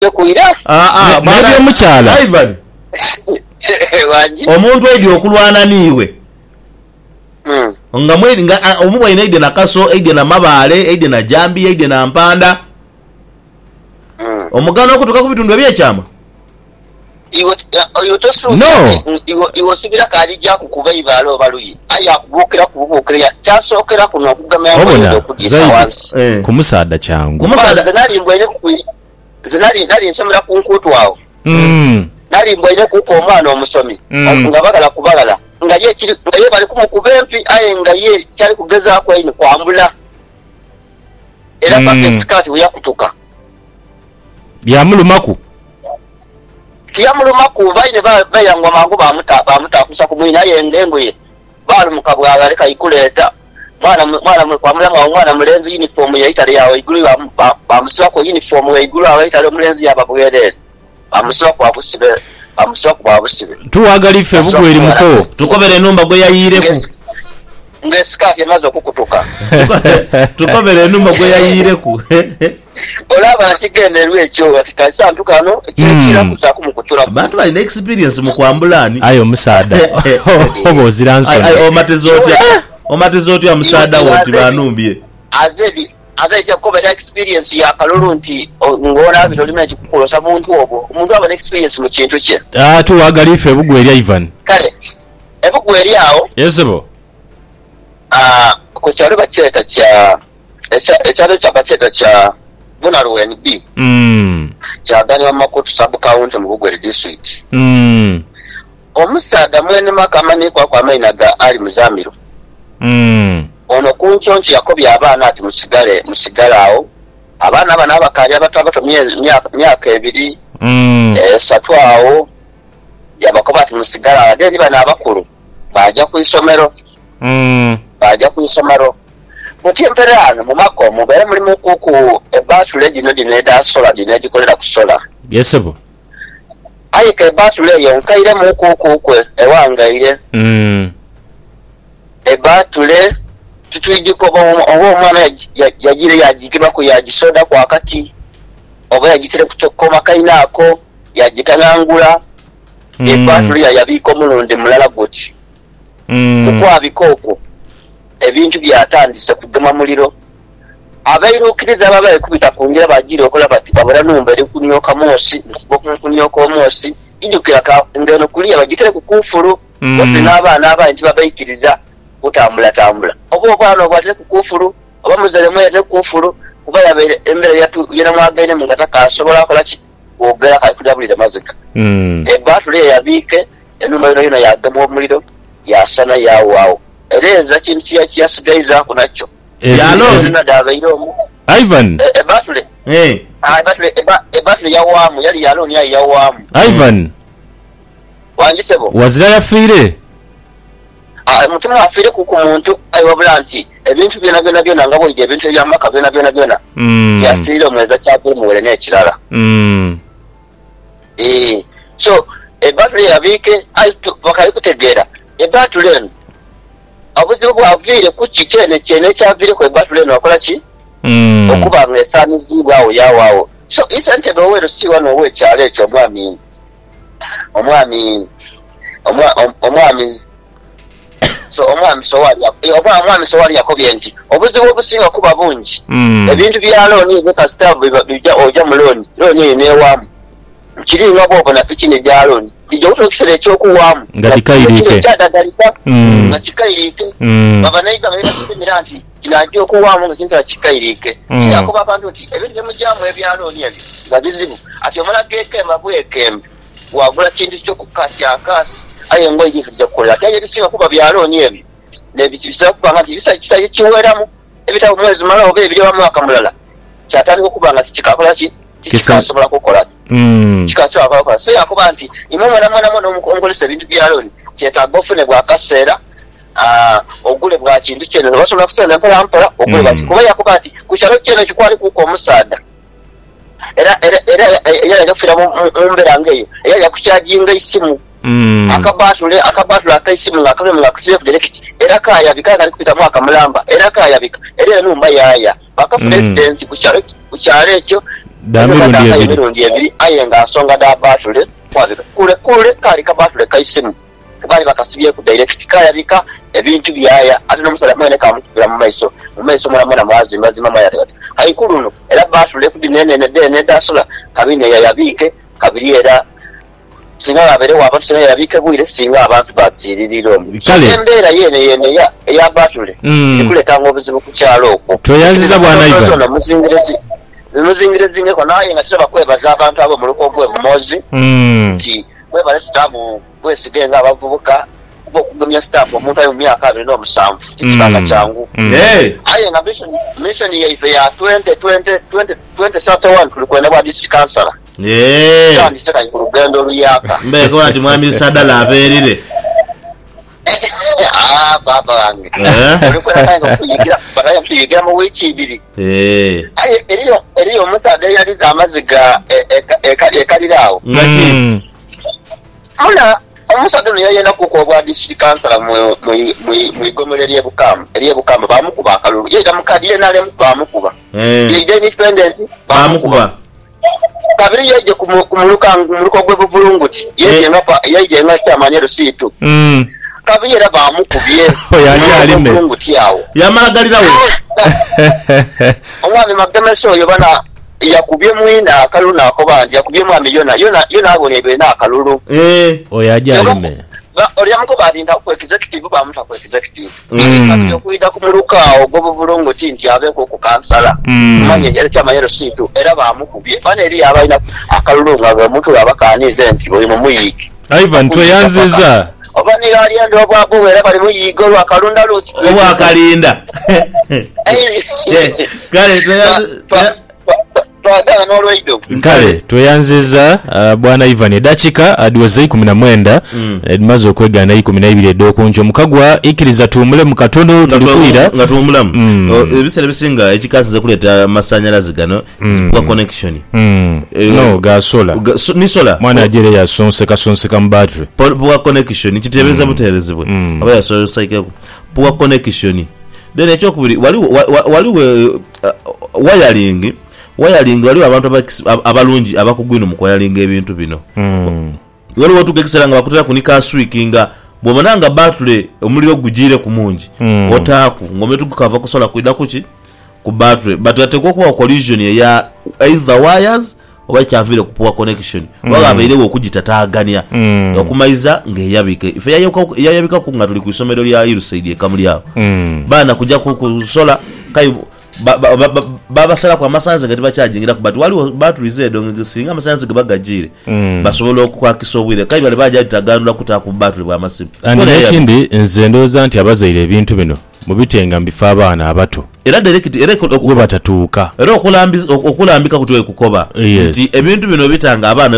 kuira bana mukyala Ivan wanji omuntu edi okulwana niwe nga mwedi nga omubwa ine ide na kaso ide na mabale ide na jambi ide na mpanda omugano okutuka ku bitundu ebyekyama iwo tosu iwo sibira kali ja kukuba ibalo baluyi aya kubukira kubukira tasokera kuno kugamya okudisa wansi kumusaada kyangu kumusaada zinali mbwene zinali nsomera ku nkutu wawo nali mbwene kuko omwana omusomi nga bagala kubagala nga ye kiri nga ye bali kumukubempi aye nga ye cyali kugeza ko ine kwambula era pake skati uyakutuka byamulumaku tiyamulumaku baine bayangwa mangu bamuta kusa kumwina yengengo ye balu mukabwa aleka ikuleta mwana kwamulanga omwana mulenzi uniform ya itali yawe igulu bamuswa ko uniform ya igulu yawe itali mulenzi yababwedere bamuswa kwa busibe tuwagalife bugweri muko tukobere numba gwe yayireku ngesikati mazo kukutuka tukobere numba gwe yayireku olaba kigenderwe ekyo batikasa ntukano ekira kutaku mukutura bantu bali experience mu kwambulani ayo musaada oboziranso omatezoti ya musaada woti banumbye azali kobera experience ya kalulu nti ngona bitolime kikukosa muntu obo umuntu aba experience mu kintu kye tuwagalife bugweri Ivan kale ebugweri awo yesebo ko cyaro baceta cya ecyaro cyabaceta cya Bunaruwen B cyagani wa makotu sub county mu bugweri district omusada mwene makamani kwa mainaga ali muzamiro ono kunchonchi yakobya abana ati musigalao abana bana abakali abato myaka ebiri satwao yabakoba ati musigala ageni bana abakulu baja ku isomero muti emperano mu mako mubere muri mukuku ebatule dino da sola dino gikolera ku sola yesebo ayike batule yonkaire mukuku kwe ewangaire ebatule tutuyidiko obo omwana yagire yagikiba ku yagisoda kwa kati obo yagitire kutokoma kainako yagikanangula ebatule yabiko mulonde mulala goti kwa bikoko ebintu byatandise kugema muliro abairukiriza ababaye kubita kungira bagire okola batikabara numba eri kunyoka mosi kunyoka omosi idukira ka ngeno kuliya bagitire kukufuru bote n'abana abanti babayikiriza utambula obo bwana obwate kukufuru oba muzale mwete kukufuru kuba yabere embere yatu yena mwagaine mungataka asobola kola ki ogera kakudabulira mazika ebatule yabike enuma yona yagamo muliro yasana yawo ereza kintu kiyasigayiza kunacho yalo nadabairo Ivan ebatule ebatule yawamu yali yalo ni yawamu Ivan wanjisebo wazira yafire mutima afire ku muntu ayo bulanti ebintu byona ngabo ije ebintu byamaka byona yasire omweza cyakuri muwere n'ekirala so ebatule yabike aito bakari kutegera ebatule abuzibu bwavire ku kikene cyavire ku ebatule n'akola ki okuba ngesanizi awo yawo so isente bawero si wano we cyale cyo omwami so omwami sowali yakobye nti obuzibu obusinga kuba bungi ebintu byaloni bikasitabu bijja oja muloni loni newamu kiringa bwoko na pikini gyaloni bijja kutokisera ekyokuwamu nga kikairike baba nayiga nga bakipimira nti kinajja okuwamu nga kintu kikairike kyakuba abantu nti ebintu byemujamu ebyaloni ebyo nga bizibu ati omala gekemba bwekembe wagula kintu kyokukatyakasi aye ngoyi gikija kukola taje bisinga kuba byaloni ebyo nebikisa kubanga kisa kiweramu ebitabu mwezi mala obe ebiri wa mwaka mulala kyatandika okubanga kikakola kikasobola kukola kikasobola so yakuba nti imwe omukongolesa ebintu byaloni kyetaaga ofune bwa kaseera ogule bwa kintu kyeno basobola kusenda mpola ogule bwa kuba yakuba nti ku kyalo kyeno kikwali kuko omusaada era yajafira mu mbeera ngeyo era yakukyajinga isimu akabatule akaisimu ngakabye ngakisibe ku direct era kaya bikaga ali kupita mwaka mulamba era kaya bika era numba yaya baka president ku kyalo ekyo emirundi ebiri aye nga asonga da batule kule kali ka batule kaisimu bali bakasibye ku direct kayabika ebintu byaya ate nomusala mwene kamukubira mu maiso mwana mwazi mazima mayate ayikulu no era batule ku dinene ne dasola kabine yayabike kabiri era singa abere waba singa yabike bwire singa abantu basiririro embeera yene ya batule ikuleta ngobuzibu ku kyalo okwo toyanziza bwana Ivan muzingire ko naye nga kiraba kwebaza abantu abo muluko gwe mumozi nti kwebale tutabu kwesigenga abavubuka okugumya staff omuntu ayo myaka 27 kikibanga kyangu aye nga mission yaife ya 2021 tulikwenda bwa district councillor kandi seka kurugendo luyaka mbeko ati mwami sadala aberire baba wange ulikwenda kanga kuyigira mu wiki ibiri aye eriyo musada yaliza amaziga ekalirawo ngaki ana omusada no yayenda kukobwa district councillor mu igomero eryebukama bamukuba akalulu yenda mukadiye nale bamukuba yide independent bamukuba kabiri yeje kumuluko gwe buvulunguti yeje nga chamanyero situ kabiri era bamukubye buvulunguti yawo yamalagalirawo omwami magemeso oyo bana yakubye mwina akalulu nakobandi yakubye mwami yona abonebwe na akalulu oyo ajalime olyamuko balinda ku executive bamuta ku executive kabiri okuida kumulukawo gwe buvulunguti nti abeko ku kansala manye yali chamanyero situ era bamukubye bana eri abaina akalulu nga omuntu abakanize nti oyo mumuyiki Ivan toyanziza obani yali ndo bwabo era bali muyigo lwakalunda lutsi obwakalinda kale twagala n'olwaido kale tweyanziza bwana Ivan edakika adiweze 19 edimaze okwegana 12 edokunjo mukagwa ikiriza tumule mu katono tulikwira nga tumulamu ebisere bisinga ekikasize kuleta masanyalazi gano zipwa connection no ga sola ni sola mwana ajere ya sonseka mu battery pwa connection kitebeza buterezibwe aba ya so cycle pwa connection then ekyo waliwe wiring waliwo abantu abalungi abakugwino mu kwayalinga ebintu bino waliwo tugekisera nga bakutera kunika swikinga bwomananga battery omuliro gujire ku mungi otaku ngome tukava kusola kuida kuki ku battery but atekwa kwa collision ya either wires oba kyavire kupuwa connection wagabairewo okugitataaganya okumaiza ngeyabike ife yayabika ku nga tuli ku isomero lya Hillside ekamulyawo bana kujja kusola kai babasala kwa masanze ngati bachajingira ku battery waliwo batteries edo singa masanze gebagajire basobola okukwakisa obwire kai bali baja taganula kutaku battery bwa masimu ekindi nze ndoza nti abazaire ebintu bino mubitenga mbifa abaana abato era direct okugwe batatuuka era okulambika kutwe kukoba nti ebintu bino bitanga abaana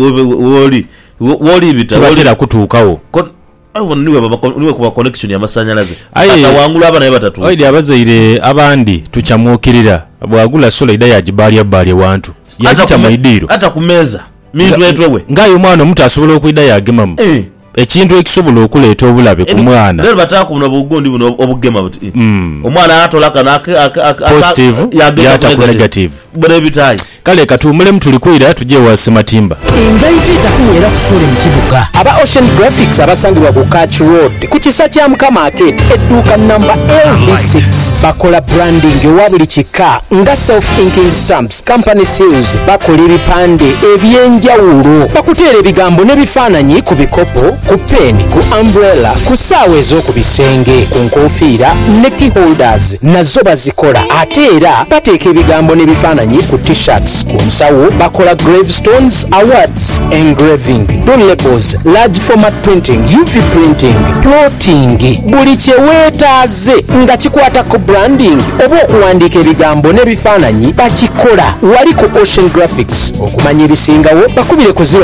woli bitatera kutuukawo niwe kuba connection ya masanyalaze atawangula abana batatu oidi abazaire abandi tuchamukirira bwagula sola ida yajibalya wantu yakita maidiro hata kumeza mintu etwewe ngayo mwana omuntu asobola okuida yagemamu ekintu ekisobola okuleeta obulabe ku mwana lero bataka kuno obugundi buno obugema buti omwana atolaka na positive yata ku negative bere bitayi kale katumule mtulikwira tuje wa Sematimba engaite takunyera kusole mu kibuga aba Ocean Graphics abasangibwa ku Catch Road ku kisa kya Mukama Market edduuka number LB6 bakola branding ewa buli kika nga self inking stamps company seals bakola ebipande ebyenjawulo bakuteera ebigambo n'ebifaananyi ku bikopo ku peni ku umbrella ku ssaawa ez'oku bisenge ku nkofiira ne key holders nazo bazikola ate era bateeka ebigambo n'ebifaananyi ku t-shirts ku nsawo bakola gravestones awards engraving door labels large format printing UV printing plotting buli kyeweetaaze nga kikwata ku branding oba okuwandiika ebigambo n'ebifaananyi bakikola wali ku Ocean Graphics okumanya ebisingawo bakubire ku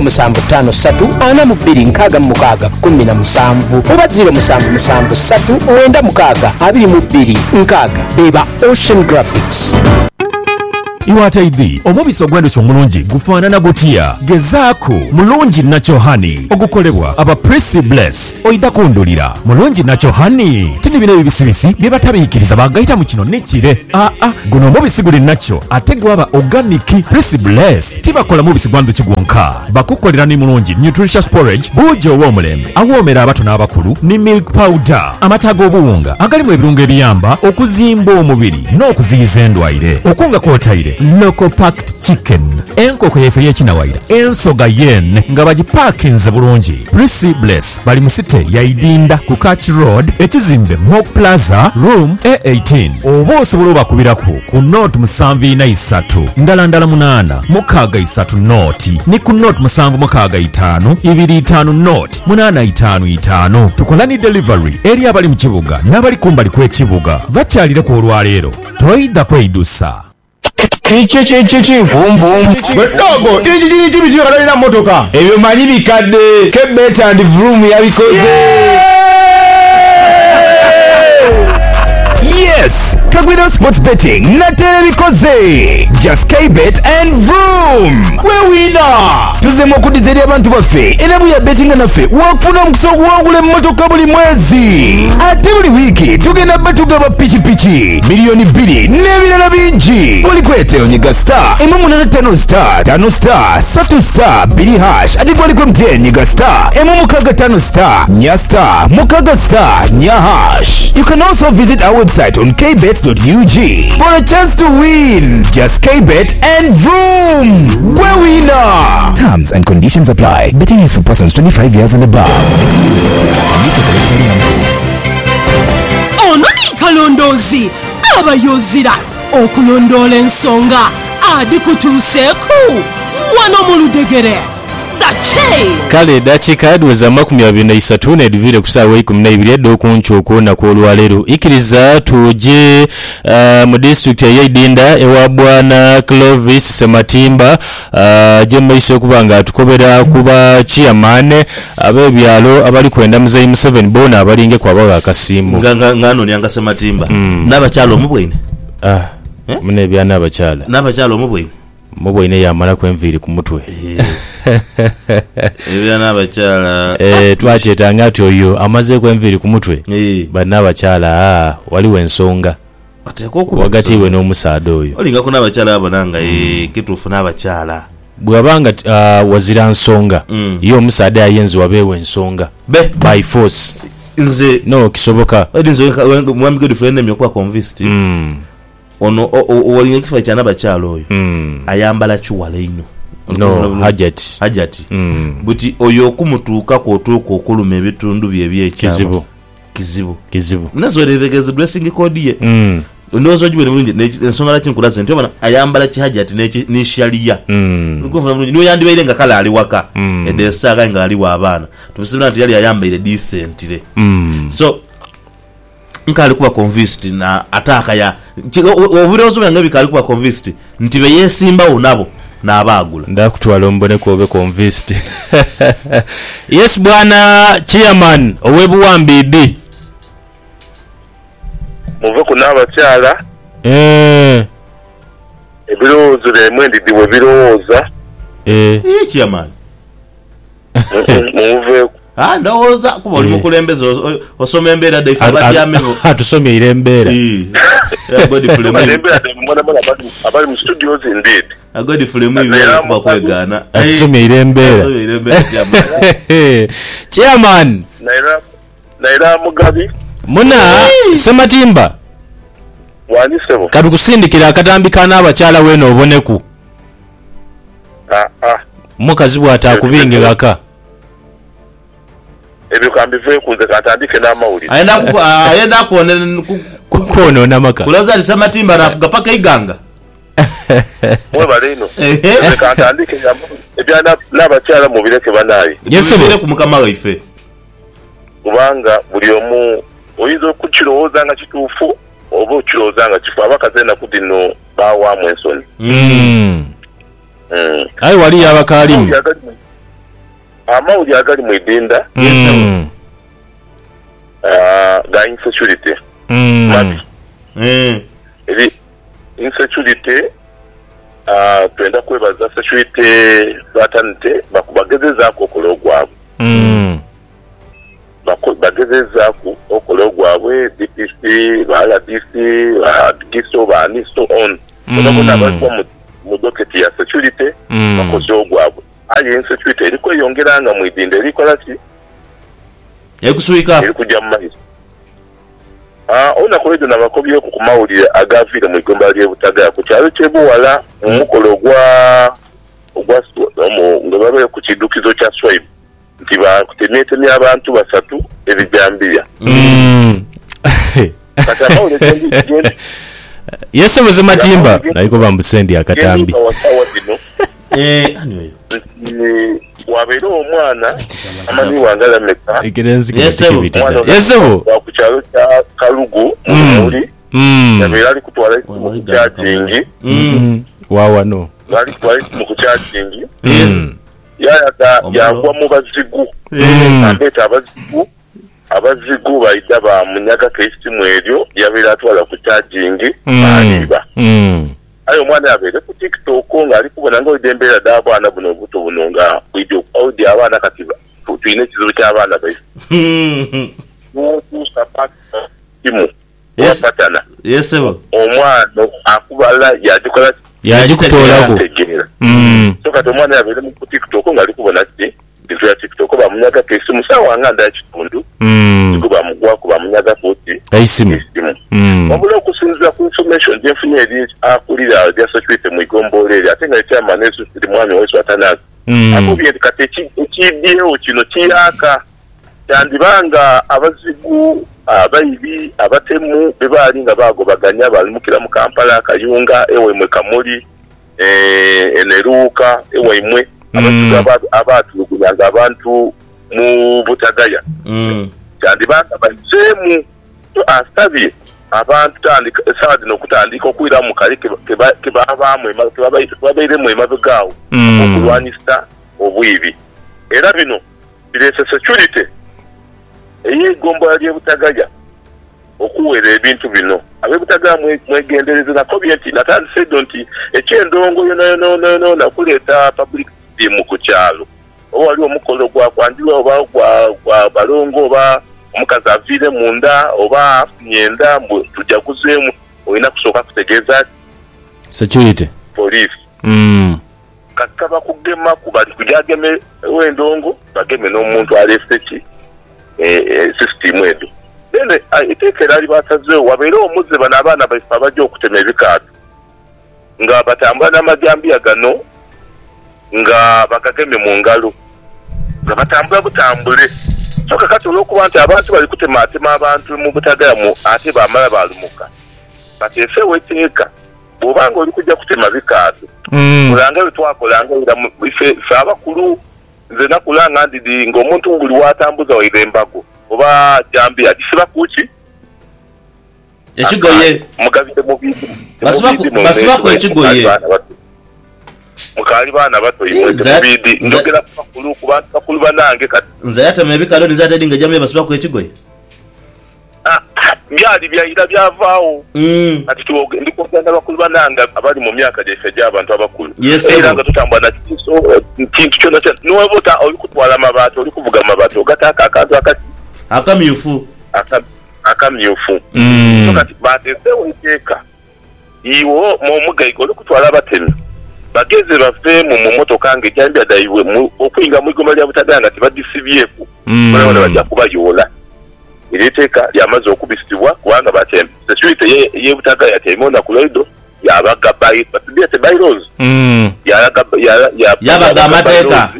0753426617 oba 07739622 beba Ocean Graphics. iwataidhi omubisi ogw'endhuki omulungi gufaanana gutya gezaako mulungi nacho hani ogukolebwa aba Prissy Bless oyita kundulira mulungi nacho hani tini bino ebibisibisi bye batabiikiriza bagayita mu kino nekire guno omubisi guli nacho ate gwaba organic. Prissy Bless tibakola mubisi gwa nduki gwonka bakukolera ni mulungi nutritious porridge buugi ow'omulembe awoomera abato n'abakulu ni milk powder amata g'obuwunga agalimu ebirungo ebiyamba okuzimba omubiri n'okuziyiza endwaire okunga kwotaire local packed chicken enkoko yefe y'ekinawaira ensoga yen nga bagipaakinze bulungi. Prissy Bless bali mu site ya Idinda ku Catch Road ekizimbe Mock Plaza room A18 oba osobola obakubiraku ku note 743 ndala 8 mukaaga 3 note ni ku note 765 25 note 855 tukola ni delivery eri abali mu kibuga n'abali kumbali kw'ekibuga bakyalire ku olwaleero toyida kweyidusa. Vum Dogo, iki bikikalina motoka. Ebyo manyi bikadde. Kebet and Vroom yabikoze. Yes, Kagwino Sports Betting natere bikoze. Just Kbet and Vroom. We winner. Tuzemo okudizeri abantu baffe. Era buya betting naffe wakufuna omukisa okuwangula emmotoka buli mwezi. Ate buli wiiki tugenda batugaba pichipichi milioni 2 n'ebirala bingi. Buli kwete onyiga star M85 star 5 star 3 star 2 hash ate bwaliko MTN nyiga star M65 star nya star mukaga star nya hash. You can also visit our website on kbet.ug for a chance to win. Just Kbet and Vroom. Where winner. Terms and conditions apply. Betting is for persons 25 years and above. Betting is ono ni kalondozi abayozira okulondola ensonga adikutuuseeku wano mu Ludegere. Kale dakiika adweza 23 nedivire ku ssaawa 12 edda okuncuuku naku olwaleero ikkiriza tuje mu disitulikiti ey'Idinda ewa Bwana Clovis Matimba gye mumaiso okuba nga atukobera kuba chairman ab'ebyalo abali kwenda Muzeeyi Museveni boona abalinge kwabawa akasimu ng'anoonyanga Sematimba n'abakyala omubwine mune ebyana abakyala n'abakyala omubwine mubwine yamala kwenviiri ku mutwe ebyana abakyala twakyetanga ati oyo amaze kwenviiri ku mutwe banna abakyala waliwo ensonga wagati we n'omusaada oyo olingako n'abakyala abo nanga kituufu n'abakyala bw'abanga wazira nsonga ye omusaada yayenzi wabeewo ensonga by force nze no kisoboka mwami Godfrey okuba convinced ono owalinga ekifa kya n'abakyala oyo ayambala kiwala ino hajati buti oyo okumutuukako otuuka okuluma ebitundu bye ebyekyabo kizibu nazoleregeze blessing code ye ndowooza ogibwene bulungi ensonga laki nkulaze nti obana ayambala kihajati n'eshaliya niwe yandibaire nga kale ali waka edda essaaga nga aliwo abaana tumusibira nti yali ayambaire decentire so nkali kuba convinced na ataka ya obulowoozo bwange bikali kuba convinced nti be yeesimbawo nabo n'abaagula ndakutwala ombone kwobe convinced. Yes bwana chairman ow'ebuwambidi muve ku n'abakyala ebirowoozo byemwe ndidi we birowooza chairman muve ndowooza kuba oli mukulembeze osoma embeera daife abatyameho tusomye embeera abali mu studios indeed Godfrey mwibera kuba kwegaana tusomye embeera chairman naira Mugabi muna Sematimba wanisebo katukusindikira akatambi n'abakyala weeno oboneku mukazi bw'ataakubingiraka ebyo kambive kuze katandike n'amawulire ayenda kwonoona maka kulaza ati Sematimba nafuga paka iganga mwebale ino katandike ebyana n'abakyala mubireke banaye yesebere ku mukama waife kubanga buli omu oyinza okukirowooza nga kituufu oba okirowooza nga kifu abakazi enaku dino bawaamu ensoni ayi wali yabakaalimu amawulire agali mu Idinda ga insecurity eri insecurity twenda kwebaza security batanite bakubagezezaako okola ogwabwe bagezezaako okola ogwabwe DPC baRDC bagiso bani so on bona abazwa mu doketi ya security bakoze ogwabwe aye security eriko yongeranga mu idinde erikola ki ekusuika erikujja mu maiso ona koledo nabakobye ku kumawulire agavire mu igomba lye Butagala ku kyalo ky'Ebuwala omukolo ogwa nga babe ku kidukizo kya Swipe nti bakutemyetemya abantu basatu ebijambiya kati amawulire yese muze Matimba naliko bambusendi akatambi anyway wabeera omwana amanyi wangala meka yesebo ku kyalo kya Kalugu muri yabeera ali kutwala mu kuchagingi wawano bali kutwala mu kuchagingi yagwa mu bazigu ambeta abazigu bayita ba munyaga kristimu eryo yabeera atwala ku chagingi aliba ayo mwana yabeere ku TikTok nga ali kubona nga odembera d'abaana buno obuto buno nga video audio abaana kati tuyina ekizibu ky'abaana baife kimu wapatana yesebo omwana akubala yagikutoolako so kati omwana yabeere mu TikTok nga ali kubona ti bitu ya TikTok bamunyaga kesimu sawa nga nda kitundu bamugwaku bamunyaga futi isimu wabula okusinziira ku information gyenfunye eri akulira lya security mu igomboolo eri ate nga ekyamana esusiri mwami wesu atanazi akubye nti kati ekidyewo kino kiyaka kyandibanga abazigu abayibi abatemu bebaali nga bagobaganya balimukira mu Kampala Kayunga ewemwe Kamuli eneruuka ewemwe abazigu abatulugunyanga abantu mu Butagaya kyandibanga bazeemu asabye abantu tandika esaadi n'okutandika okwira mu kale kebabairemu emabegaawo okulwanisa obwibi era bino bireese security ey'egombola ly'e Butagaya okuwera ebintu bino ab'e Butagaya mwegendereze nakobye nti natandise eddo nti ekyendongo yonayonayonayono nakuleeta public mu ku kyalo oba wali omukolo gwakwanjula oba gwa balongo oba omukazi aviire munda oba afunye enda tujaguzeemu olina kusooka kutegeeza security police kaka bakugema kubali kujageme wendongo bageme n'omuntu alese ki system edo nene itekera ali batazeewo wabeere omuzze bano abaana baife abajja okutema ebikaatu nga batambula n'amajambiya gano nga bagageme mu ngalo nga batambula butambule so kakati olw'okuba nti abantu bali kutematema abantu mu Butagala ate bamala balumuka bateeseewo eteeka bw'obanga oli kujja kutema bikaatu kulanga byetwakolanga era ife abakulu nze nakulanga ndidi ng'omuntu buli watambuza waire embago oba jambiya gisiba kuki ekigoye mugabide mubidi basibako ekigoye mukali baana bato mubidi njogera ku bakulu ku bantu bakulu banange kati nze yatema ebikalo nizatedi nga jambiya basibako ekigoye byali byayira byavaawo kati ndikugenda bakulu bananga abali mu myaka gyaffe gy'abantu abakulu era nga tutambula na kintu kyonna niweba oli kutwala amabaati oli kuvuga amabaati ogataaka akantu akamyufu akamyufu kati bateeseewo eteeka iwo mumugaiga oli kutwala abatemi bageze bave mu motoka nga ejambiya dayiwe okuyinga mu igomba lya Butagala nga tebadisibyeku bona bajja kubayoola iriteeka lyamaze okubisibwa kubanga batembe security ye Butagala yateimona ku loido yabaga batubiyete bylaws yabaga amateeka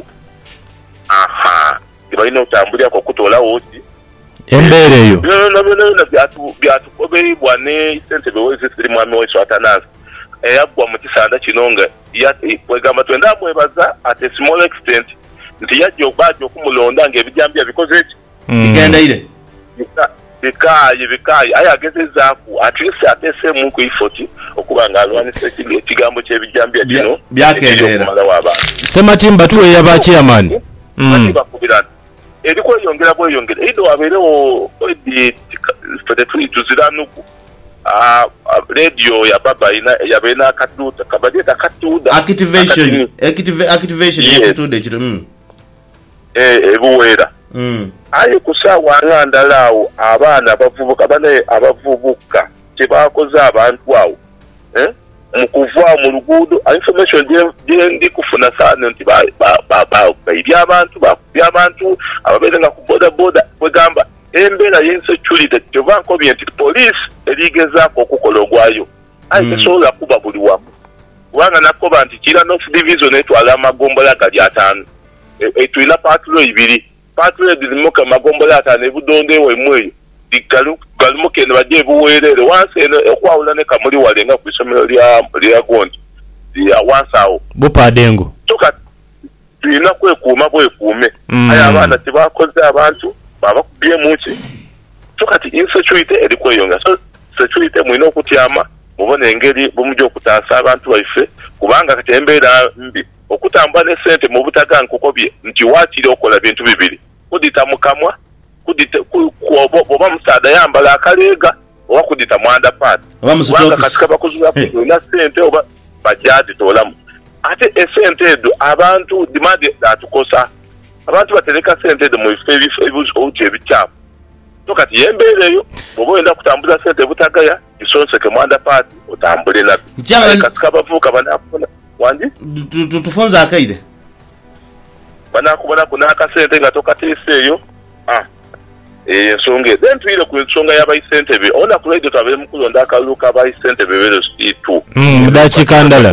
balina otambulira kokutoola woti embeera eyo byatukobeibwa ne sente bewezi ziri mwami wesu Atanazi eyaggwa mu kisanda kino nga kwegamba twenda amwebaza at a small extent nti yajja okumulonda ng'ebijambiya bikoze eki bigendeire bikaayi aye agezezaaku at least ateeseemu ku ifoti okuba nga alwanisa ekigambo ky'ebijambiya kino byakendeera okumalawo abantu Sematimba tuweeya ba chairman bakubira eri kweyongera ido wabeerewo tuziranuku radio ya baba yabena katuda kabadeta katuda activation yes. yakitude kito ebuwera aye kusawa ngandalawo abaana abavubuka tebakoze abantu awo mukuva mu luguudo information gye kufuna sana nti abantu ababeera ku boda kwegamba embeera y'ensecurity tebankobye nti police erigezaako okukola ogwayo aye tesobola kuba buli wamu kubanga nakoba nti kira north division etwala amagombola gali 5 etwila patulo 2 patulo edizimoka amagombola 5 ebudondeewo emweyo galimuke ne bajje buweerere wansi eno okwawula ne kamuli walenga ku isomero lya Gondi ya wansawo bupadengo toka tulina kwekuume aye abaana tebakoze abantu babakubye muki tukati insecurity erikweyonga so security mwina okutyama mubona engeri bumujja okutaasa abantu baife kubanga kati embeera mbi okutamba ne sente mu butaga nkukobye nti waakiri okola bintu bibiri kudita mukamwa oba musaada yambala akaleega oba kudita mwanda paati kubanga katika bakuzula na sente oba bajadi tolamu ate esente edo abantu dimandi atukosa abantu batereka sente edo mu bifo ebibuuti ebikyafu so kati yembeera eyo oba oyenda kutambuza sente butagaya isonseke mwanda paati otambule nabyo katika bavuuka banakubona wandi tufunza akaire banakubona kunakasente nga tokateesa eyo ensonga then tuyire ku ensonga y'abayisentebe ona ku radio tabe mukulonda akaluka abayisentebe bero stitu dachikandala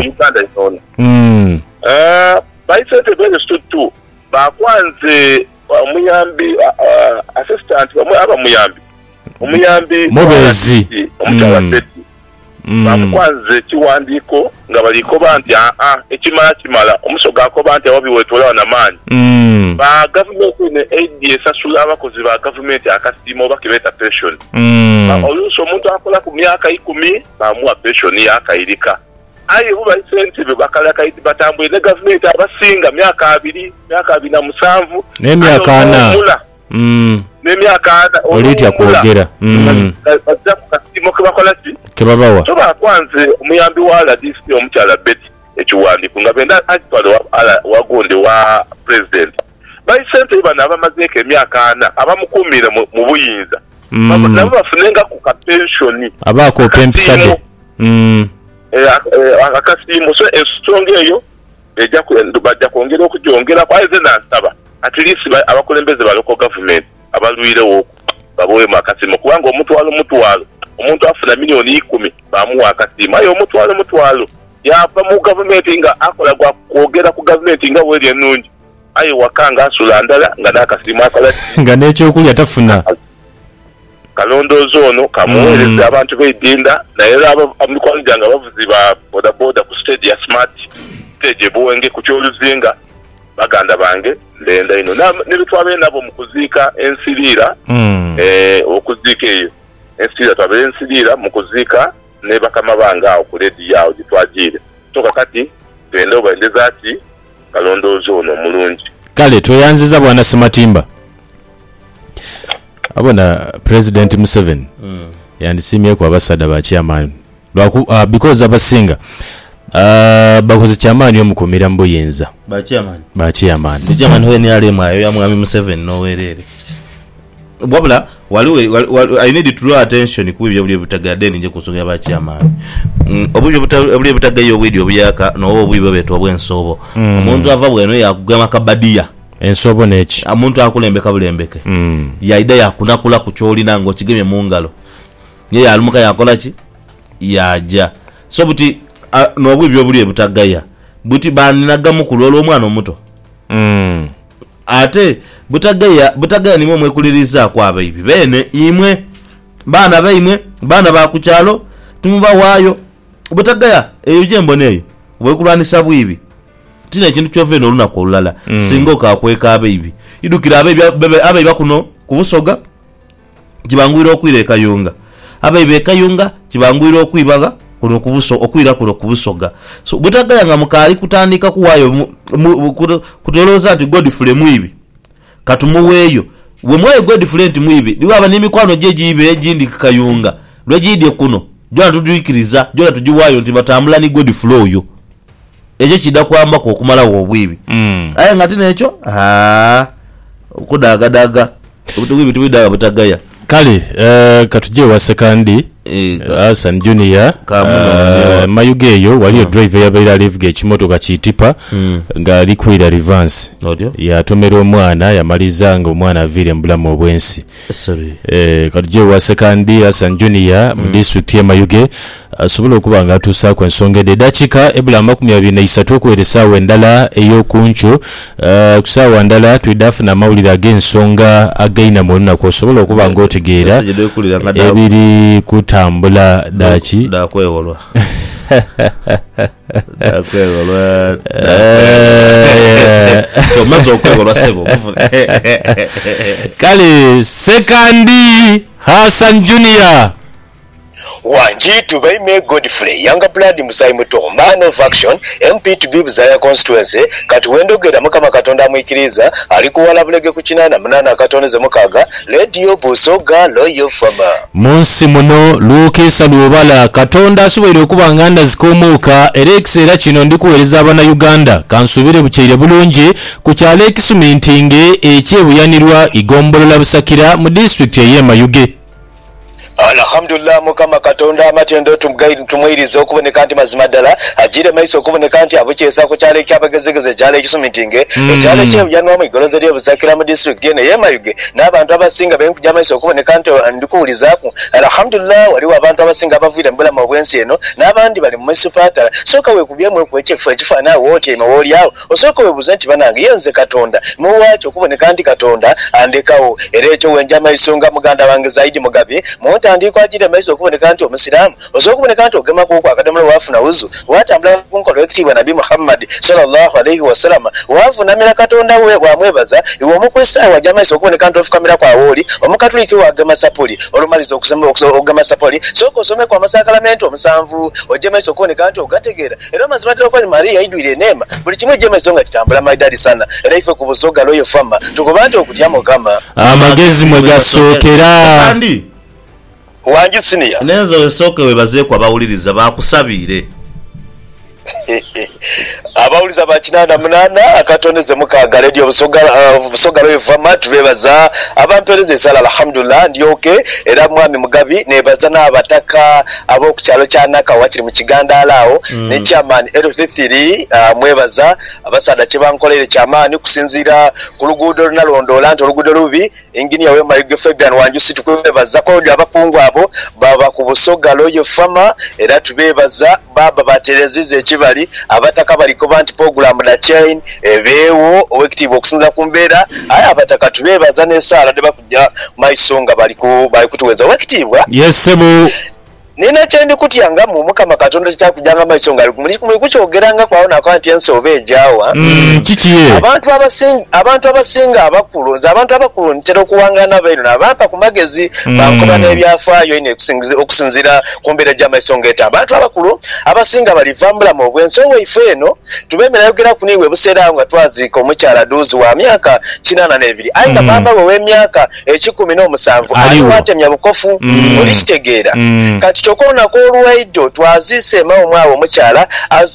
bayisentebe bero stitu bakwanze omuyambi assistant omuyambi mubezi omukyala Betty bakwanze kiwandiiko nga balikoba nti ekimala omusoga akoba nti awabiwetola wanamaanyi ba government ne aid esasula abakozi ba government akasiimo oba kibeta pension oluusi omuntu akola ku myaka 10 bamuwa pension yakairika aye buba incentive bakalakaiti batambule ne government abasinga myaka 27 n'emyaka 4 n'emyaka 4 olitya kwogera bajja ku kasiimo kebakola ki kebabawa so bakwanze omuyambi wa RDC omukyala Betty ekiwandiiko nga benda akitwala wa Gondi wa president bayisente bana abamazeeko emyaka 4 abamukumira mu buyinza nabo bafunenga ku pensioni abaako pempisade akasiimo so esonga eyo bajja kwongera okugyongera kwaize nansaba at least abakulembeze ba local government abalwirewo babowe akasiimo kubanga omuntu afuna milioni 10 bamuwa akasiimo ayo omutwalo yava mu government nga akola gwa kwogera ku government nga weri ennungi aye wakanga asula ndala nga nakasimu akola nga n'ekyokulya tafuna kalondoozo ono kamuweereza abantu beidinda naye mikwano gyange abavuzi ba bodaboda ku stage ya smart stage ebuwenge ku kyoluzinga baganda bange ndenda ino nebitwabe nabo mu kuziika ensiriira okuziika eyo ensiriira twabe ensiriira mu kuziika ne bakama bange awo ku redi yawo gitwagiire toka kati twende obaendeza ati kalondoozo ono omulungi kale tweyanziza bwana Sematimba abona President Museveni yandisimyeko abasada ba chairman because abasinga bakoze chairman yomukumira mbuyinza ba chairman we ni alemwayo ya mwami Museveni nowerere bwabula I need to draw attention ku byo butagadde nje kusonga ba chairman obubyo butagayo obwidi obuyaka no obwibo beto obwensobo omuntu ava bweno yakugama kabadia ensobo nechi omuntu akulembeka bulembeke yaida yakunakula ku kyoli nango kigemye mu ngalo ye yalumuka yakola ki yaja so buti n'obwibyo obuli butagaya buti banagamu kulolo omwana omuto ate butagaya nimwe mwekuliriza kwaba ibi bene imwe bana ba kukyalo tumuba wayo butagaya eyo jembo neyo wekulwanisa bwibi tina kintu kyove no luna kolala singo ka kweka abebi idukira abebi bakuno kubusoga kibangwira okwire kayunga abebi kayunga kibangwira okwibaga kuno kubuso okwira kuno kubusoga so butagaya nga mukali kutandika kuwayo kutoloza ati Godfrey mwibi katumuweyo we mwaye Godfrey mwibi liwaba n'emikwano jeje ibe ejindi kayunga lwejidye kuno jona tujuikiriza jona tujiwayo nti batambula ni good flow yo ekyo kidakwamba ko okumalawo obwibi aye ngati nekyo okudagadaga obutubibi tubidaga butagaya kale katuje wa sekandi Hassan Junior mayuge eyo waliyo driver yabaira alivuga ekimotoka kitipa nga alikwira reverse yatomera omwana yamaliza nga omwana avire mbulamu obwensi katuje wa sekandi Hassan Junior mu district ya Mayuge asobola okuba nga atuusa ku ensonga edakika ebula 23 okuweresaawo endala ey'okuncu kusaawa ndala twidafuna amawulire ag'ensonga againa mu lunaku osobola okuba ng'otegeera ebiri kutambula daki dakwewolwa omaze okwewolwa sebo kale sekandi Hassan Junior Wanjitu Baime Godfrey Younger Blood Musai Muto Man of Action MP to be Buzaya constituency katuwendogera mukama katonda mwikiriza alikuwala bulege kukinana munana katoneze mukaga Radio Busoga Loyo Fama Monsi muno Lukesa Lubala katonda asuubira okuba nganda zikomuuka era kino ndikuweereza abana Uganda kansubire bukyere bulungi ku kyalo ekisumintinge ekyebuyanirwa igombolola busakira mu district ye Mayuge. Alhamdulillah mukama katonda amatendo tumwiriza okuboneka nti mazima ddala agire maiso okuboneka nti abukyesa ku kyalo ekyabagezegeze kyalo ekisumitinge ekyalo ekyebuyanwamu igoloza ly'obuzakira mu district ye Mayuge n'abantu abasinga benkujja maiso okuboneka nti ndikuwulizaaku alhamdulillah waliwo abantu abasinga abaviire mu bulamu obwensi eno n'abandi bali mu municipatala sooka weekubyemu ku ekifo ekifaanaawo otyaime woolyawo osooka weebuuze nti banange ye nze katonda muwaaki okuboneka nti katonda andekawo era ekyo wenja maiso nga muganda wange Zaidi Mugabe tandiko ajire maiso okuboneka nti omusiramu osokuboneka nti ogema kuko akadamula wafuna uzu watambula kunkolo ekitibwa Nabi Muhammad sallallahu alayhi wasallam wavunamira katonda we wamwebaza iwo mukwesa wajja maiso okuboneka nti ofukamira kwa woli omukatuliki wagema sapuli olumaliza okusema ogema sapuli soko osome kwa masakalamento omusanvu ojja maiso okuboneka nti ogategeera era mazima ddala kwa Maria idwire neema buli kimwe ojja maiso nga kitambula maidali sana era ife ku Busoga Loyo Fama tukuba nti okutyamo kama amagezi mwe gasookera wanji senior nezo soke webaze kwa bawuliriza bakusabire abawuliza bakinana munana akatoneze mukaga Radio Busoga Loyo Fama tubebaza abampereza esala alhamdulillah ndyoke era mwami Mugabi nebaza n'abataka abokukyalo kya Naka wakiri mu Kiganda alaawo ne chairman L3 mwebaza abasada kyebankolere kyamaani kusinzira ku luguudo nalondola nti oluguudo lubi engineer we Mayuge Fabian Wanjusi tukwebaza ko abakungu abo baba ku Busoga Loyo Fama era tubebaza baba baterezize ekibali abataka baliko banti program na chain ebeewo owekitiibwa okusinza ku mbeera aye abataka tubeebaza n'essaala ne bakujja maisonga bali kutuweza owekitiibwa yesebo nina kyendi kutyanga mu mukama katonda kyakujanga maiso nga muli kukyogeranga kwawo nako nti ensobe ejaawa kikiye abantu abasinga abakulu nze abantu abakulu ntera okuwangana baino nabampa ku magezi bankoba n'ebyafaayo ine okusinzira ku mbeera gy'amaiso ng'eta abantu abakulu abasinga balivambula mu bwensi owaife eno tubeemera yogera ku niwe buseera nga twaziika omukyala duuzi wa myaka 82 aye nga maama we w'emyaka 17 aliwo atemya bukofu olikitegeera kati chokona ko olwaido twazise mawo omukyala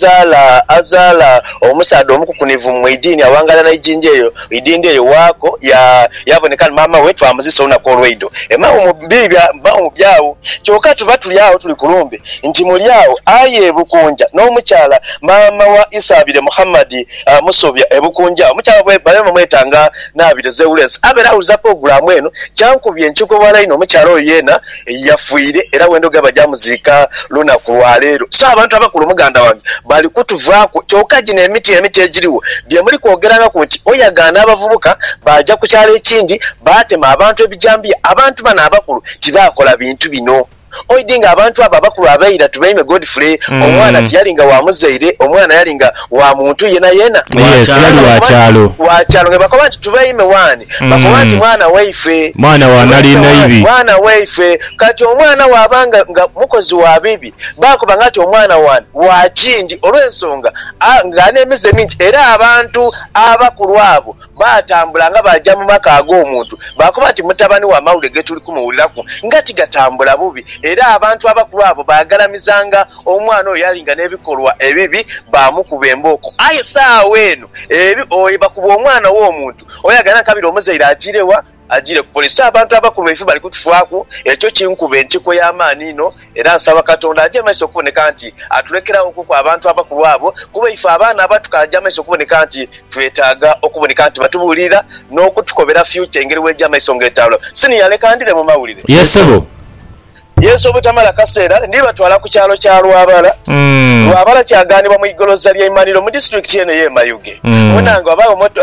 azaala omusaado omukukunivu mu idini awangala na ijinjeyo idindi eyo wako yaboneka mama wetu amuzise ona ko olwaido mawo mu byawo kyoka tuba tulyawo tuli kulumbe nti mulyawo aye ebukunja n'omukyala mama wa Isabire Muhammad Musobya ebukunja omukyala bwe bale mu mwetanga nabire zewules abera uza program eno kyankubye enchuko wala ino omukyala oyena yafuire era wendo gaba jamuzika luna kulwalero so abantu abakulu muganda wange bali kutuvaako kyoka gine emiti ejiriwo bye muri kwogeranga ku nti oyagana abavubuka baja ku kyalo ekindi batema abantu ebijambiya abantu bana abakulu tibakola bintu bino oidinga abantu aba bakulu abayira tubaime Godfrey omwana tiyalinga wa muzeire omwana yalinga wa muntu yena yes wa kyalo ngebakoba nti tubaime wani bakoba nti mwana waife mwana wa nali naibi mwana waife kati omwana wabanga nga mukozi wa bibi bakoba ngati omwana wani wa kindi olw'ensonga nga nemeze minti era abantu abakulu abo batambula nga bajja mu maka ag'omuntu bakoba nti mutabani wa mawule getuli kumuwulirako ngati gatambula bubi era abantu abakulu abo bagalamizanga omwana oyo yalinga n'ebikolwa ebibi bamukuba embooko aye saawa eno oyo bakuba omwana w'omuntu oyagala nkabira omuzaire agirewa ajire ku polisi abantu abakulu ebifu bali kutufaako ekyo kinkuba enkiko y'amaani ino era nsaba Katonda ajje maaso okuboneka nti atulekerawo kuko abantu abakulu abo kuba ife abaana abatukaajja maaso okuboneka nti twetaaga okuboneka nti batubuulira n'okutukobera future engeri wejja maaso ng'etaalo siniyalekandire mu mawulire yesebo yesu obutamala kaseera ndibatwala ku kyalo kya Lwabala Lwabala kyaganibwa mu igoloza ly'Emmaniro mu district eno y'Emayuge munange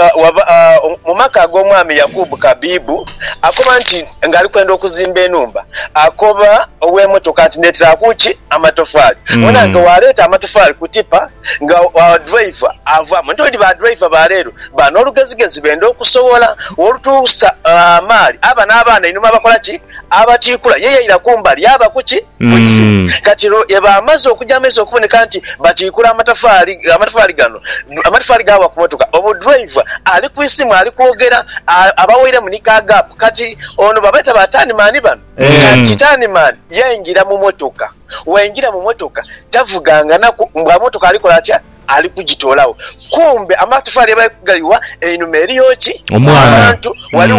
mu maka ag'omwami Yakubu Kabibu akoba nti ngali kwenda okuzimba enumba akoba ow'emmotoka nti ndetera kuki amatofaali munange waleeta amatofaali ku tipa nga driver avamu nti ba driver baleero bano olugezigezi benda okusobola olutuusa amaali aba n'abaana inuma bakola ki abatiikula yeyeyira kumbali yaba kuki kati eba amaze okujja meso okuboneka nti batiikula amatafaali gano amatafaali gawa ku motoka obo driver ali ku isimu ali kwogera abawere mu nikagap kati ono babeta batani mani bano kati tani mani yaingira mu motoka waingira mu motoka tavuganga nako mbwa motoka alikola atya ali kugitolawo kumbe amatafaali abayiwa enumeri yoki abantu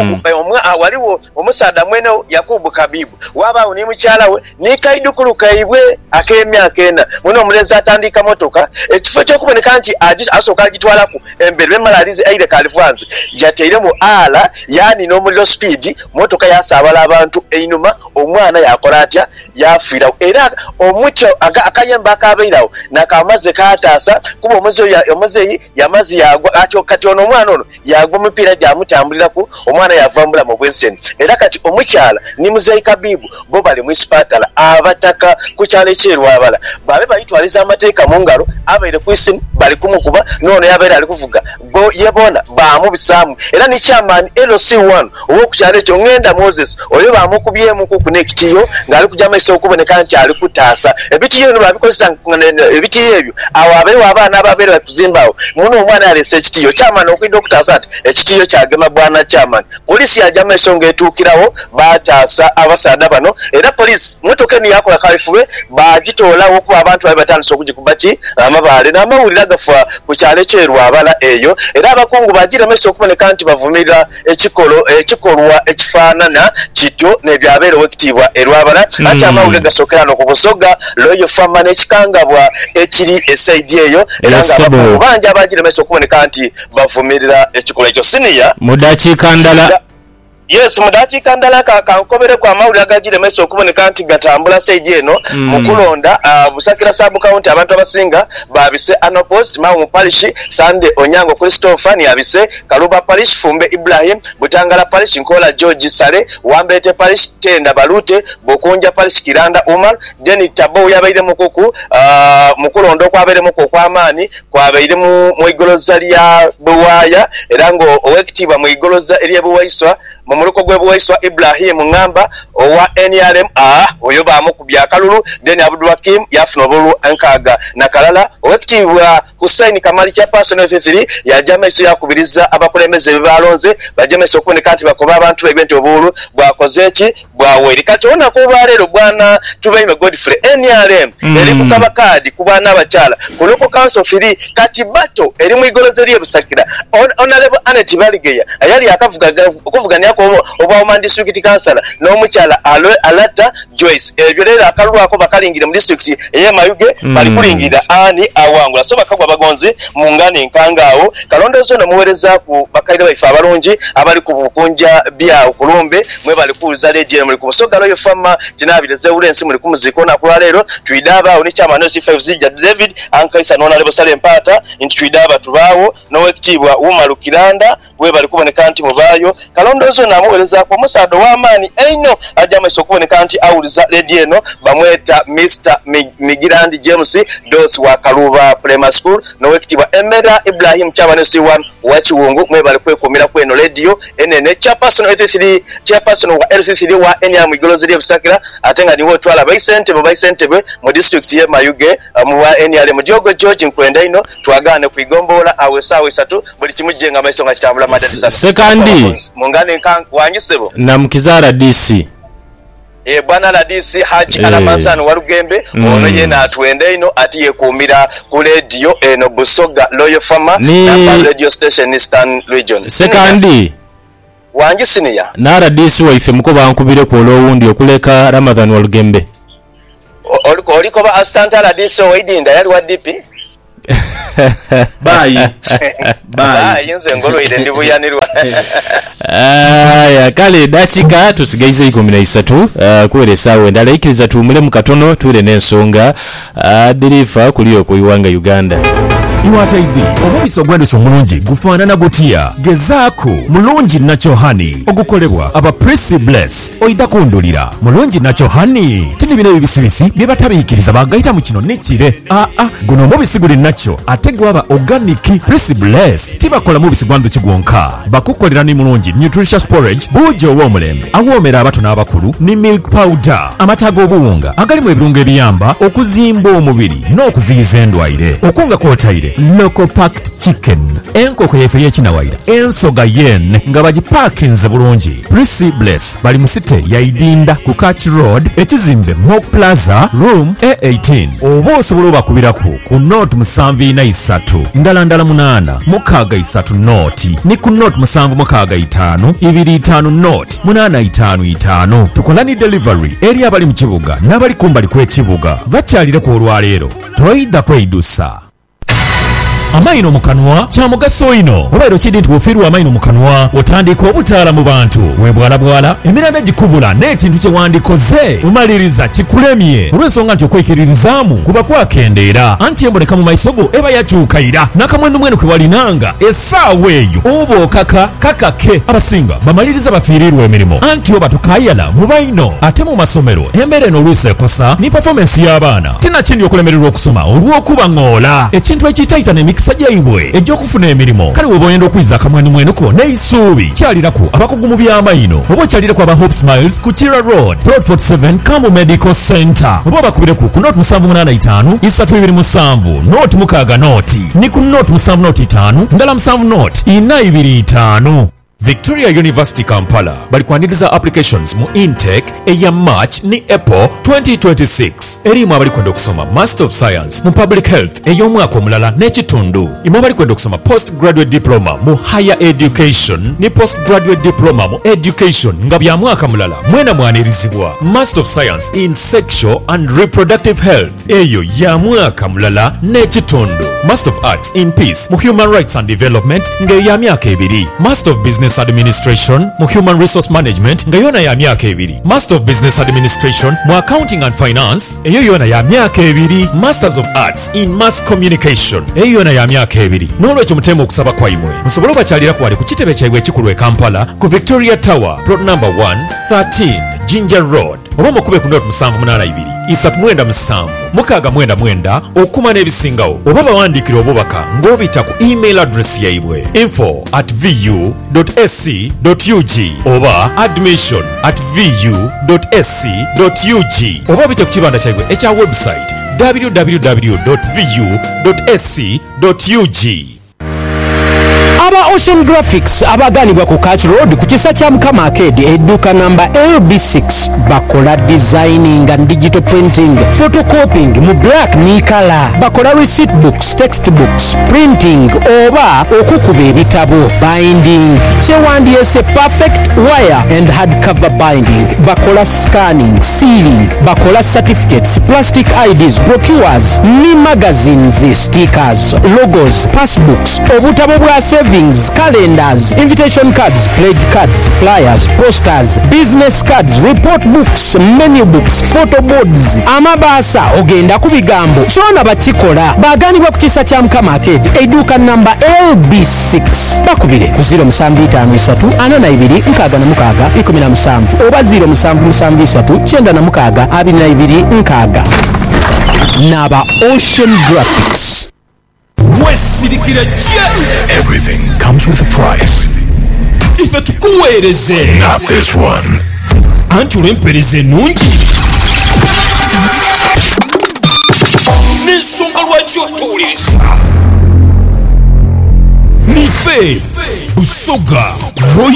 waliwo omusaada mwene Yakubu Kabibu wabaawo ni mukyalawe ni kaidukulu kaibwe ak'emyaka ena muno omulezi atandika motoka ekifo ky'okuboneka nti asooka agitwalaku embere bemalalize aire California yateiremu ala yani n'omuliro speed motoka yasaabala abantu einuma omwana yakola atya yafiirawo era omucyo akayemba akabeerawo nakamaze kaataasa kuba omuzeyi yamazi yagwa atyo kati ono omwana ono yagwa mupiira gyamutambuliraku omwana yavambula mu bwenseni era kati omukyala ni muzeyi Kabibu bo bali mu isipatala abataka ku kyalo eky'Erwabala babe bayitwaliza amateeka mu ngalo abaire ku isimu bali kumukuba n'ono yabaire ali kuvuga go yebona bamubisaamu era ni chairman LC1 ow'okukyalo ekyo ngenda Moses oyo bamukubyemu ku connectiyo ng'ali kujja maaso okuboneka nti ali kutaasa ebitiyo bino babikozesa ebitiyo ebyo awo abaire abaana ababeere bakuzimbawo muno omwana yalese ekitiyo chairman okwidde okutaasa ati ekitiyo kyagema bwana chairman polisi yajja maaso ng'etuukirawo bataasa abasaada bano era polisi motoka eno yakola kalifube bagitoolawo okuba abantu babe batandise okugikuba ki amabaale n'amawulire agafa ku kyalo eky'Erwabala eyo era abakungu bagira maaso okuboneka nti bavumirira ekikolwa ekifaanana kityo n'ebyabeera ow'ekitiibwa Erwabala ate amawulire gasookera no ku Busoga Royal Farmer n'ekikangabwa ekiri esaidi eyo era ng'abakungu bangi abagira maaso okuboneka nti bavumirira ekikolwa ekyo siniya mudakiika ndala yes mudakiika ndala kankobere kwa amawulire agagire maaso okuboneka nti gatambula saidi eno mu kulonda Busakira sub county abantu abasinga babise Anopost Mawu Parish Sunday Onyango Christopher ni abise Kaluba Parish Fumbe Ibrahim Butangala Parish Nkola George Sale Wambete Parish Tenda Balute Bokonja Parish Kiranda Umar Deni Tabo yabaire mukuku mukulondo kwabaire muko kw'amaani kwabaire mu igoloza lya Buwaya era ngo owekitiibwa mu igoloza erye Buwaiswa mu muluko gw'Ebuwaiswa Ibrahim Ngamba owa NRM oyo bamukubya akalulu then Abdul Hakim yafuna obulu enkaaga nakalala owekitiibwa Hussein Kamali chairperson F3 yajja maaso yakubiriza abakulembeze bebalonze bajja maaso okuboneka nti bakoba abantu b'ebintu obulu bwakoze eki bwaweri kati onako olwaleero bwana Tubaime Godfrey NRM eri kukaba kaadi ku baana abakyala ku local council 3 kati bato eri mu igoloze lye Busakira Honorable Annette Baligeya ayali okuvuganya Obwa district councillor n'omukyala Alata Joyce ebyo leero akalulu ako bakalingire mu district ey'Emayuge bali kulingira ani awangula so bakagwa bagonzi mu ngane nkangaawo kalondozo namuweereza ku bakaire baife abalungi abali ku bukunja bya kulumbe mwe bali kuuza leje muri ku Busoga Royal Farmer tinabireze ulensi muri kumuziko na kwa leero twidaba oni chama no C5 Zija David ankaisa nona lebo sale mpata inti twidaba tubawo no wekitibwa Umaru Kiranda bwe bali kuboneka nti mubayo kalondozo namuweereza ku musado w'amaani eino ajja maaso okuboneka nti awuliza lady eno bamweta Mr. Migirandi James Dos wa Kaluba Primary School no wekitibwa Emera Ibrahim Chabane C1 wa Kiwungu mwe bali kwekomera kweno radio enene chairperson wa LC3 wa NRM igolozi lye Busakira atenga niwo twala baisente mu district ye Mayuge mu wa NRM Diogo George nkwenda ino twagane kuigombola awesawe 3 buli kimujenga maaso nga kitambula madalisa sekandi mungane wanyisebo na Mkizara DC bwana Ladisi Haji Alamansan Walugembe ono yena atwende ino ati yekuumira ku radio eno Busoga Loyal Farmer na radio station Eastern Region. Sekandi wangi siniya na Ladisi waife muko bankubire ku olowundi okuleka Ramadhan Walugembe oliko ba assistant Ladisi Oidinda yali wa DP bye yinze ngolo ile ndibuyanirwa ya kale dachika tusigaize 13 kuwelesa wendala ikiriza tuumule mu katono tuwile n'ensonga dirifa kuliyo ku iwanga Uganda. Iwataidhi omubisi ogwendesa omulungi gufaanana gutya gezaako mulungi nachohani ogukolebwa aba Prissy Bless oidakundulira mulungi nachohani tini bino ebibisibisi bye batabiikiriza bagayita mu kino nekire guno omubisi guli nacho ate gwaba organic. Prissy Bless tibakola mubisi gwanduki gwonka bakukolera ni mulungi nutritious porridge bujo w'omulembe awoomera abato n'abakulu ni milk powder amata g'obuwunga agalimu ebirungo ebiyamba okuzimba omubiri n'okuziyiza endwaire okunga kwotaire local packed chicken enkoko yefe y'ekinawaira ensoga yen nga bagipakinze bulungi. Prissy Bless bali mu site ya Idinda ku Catch Road ekizimbe Mock Plaza room A18 oba osobola obakubirako ku note 743 ndala 8 mukaaga 3 note ni ku note 765 25 note 855. tukola ni delivery eri abali mu kibuga n'abali kumbali kw'ekibuga bakyalire ku olwaleero toyida kweyidusa. Amaino mu kanwa kya mugaso ino obairo kidi nti ofiirwa amaino mu kanwa otandika obutaala mu bantu webwalabwala emirembe gikubula n'ekintu kye wandikoze omaliriza kikulemye olw'ensonga nti okwekiririzaamu kuba kwakendeera anti emboneka mu maiso go eba yakyukayira n'akamwendumwenu kwe walinanga essaawa eyo oba okaka kakake abasinga bamaliriza bafiirirwa emirimu anti oba tukayala mu baino ate mu masomero embeera eno oluusi ekosa ni performance y'abaana tinakindi okulemererwa okusoma olw'okuba ng'ola ekintu ekiyitayita n'emikisa gyaibwe egy'okufuna emirimu kale weba oyenda okwiza akamwenemwenuko n'eisuubi kyalirako abakugu mu by'amaino oba okyalirako aba Hope Smiles ku Kira Road Plot 47 Kambo Medical Center oba obakubireku ku note 785 327 note mukaaga note ni ku note 705 ndala 7 note 425. Victoria University Kampala bali kwaniriza applications mu intake eya March ni April 2026 erimu abali kwenda okusoma Master of Science mu Public Health ey'omwaka omulala n'ekitundu imu abali kwenda okusoma Postgraduate Diploma mu Higher Education ni Postgraduate Diploma mu Education nga bya mwaka mulala mwena mwanirizibwa Master of Science in Sexual and Reproductive Health eyo ya mwaka mulala n'ekitundu Master of Arts in Peace mu Human Rights and Development nga ya myaka 2 Master of Business Administration mu Human Resource Management nga yona ya myaka 2 Master of Business Administration mu Accounting and Finance eyo yona ya myaka 2 Masters of Arts in Mass Communication eyo yona ya myaka 2 n'olwekyo mutema okusaba kwaimwe musobola obakyalira ku wali ku kitebe kyaibwe ekikulu e Kampala ku Victoria Tower plot number 113 Ginger Road oba mukube ku note 782 397 mukaaga 99 okuma n'ebisingawo oba bawandiikira obubaka ng'obita ku email address yaibwe info@vu.sc.ug oba admission@vu.sc.ug oba obita ku kibanda kyaibwe ekya website www.vu.sc.ug. aba Ocean Graphics abaganibwa ku Catch Road ku kisa kya Mukama Arcade edduuka namba LB6 bakola designing and digital printing photocopying mu black ne color bakola receipt books text books printing oba okukuba ebitabo binding kyewandyese perfect wire and hardcover binding bakola scanning sealing bakola certificates plastic IDs brochures ne magazines stickers logos passbooks obutabo bwa savings calendars invitation cards pledge cards flyers posters business cards report books menu books photo boards amabasa ogenda ku bigambo kyona bakikola baganibwa ku kisa kya Mukama Arcade edduuka namba LB6 bakubire ku 0753421617 oba 07739296 naba Ocean Graphics. Everything comes with a price. Ife tukuweereze Not this one. anti olw'empeereza ennungi n'ensonga lwaki otuwuliriza nife Busoga Royal